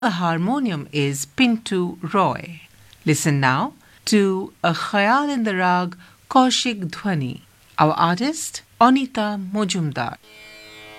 A harmonium is Pintu Roy. Listen now to a Khayal in the Rag Kaushik Dhwani. Our artist, Anita Mojumdar.